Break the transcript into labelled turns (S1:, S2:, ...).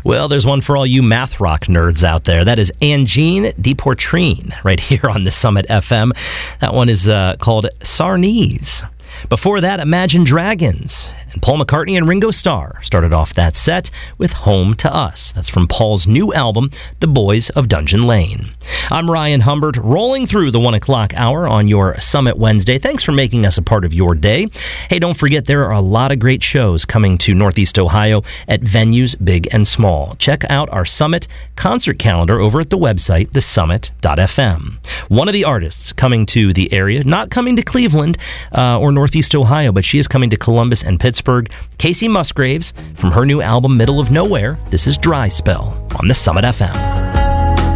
S1: Well, there's one for all you math rock nerds out there. That is Angine Deportrine right here on the Summit FM. That one is called Sarnese. Before that, Imagine Dragons. And Paul McCartney and Ringo Starr started off that set with Home to Us. That's from Paul's new album, The Boys of Dungeon Lane. I'm Ryan Humbert, rolling through the 1 o'clock hour on your Summit Wednesday. Thanks for making us a part of your day. Hey, don't forget, there are a lot of great shows coming to Northeast Ohio at venues big and small. Check out our Summit concert calendar over at the website, thesummit.fm. One of the artists coming to the area, not coming to Cleveland or Northeast Ohio, but she is coming to Columbus and Pittsburgh. Casey Musgraves from her new album, Middle of Nowhere. This is Dry Spell on the Summit FM.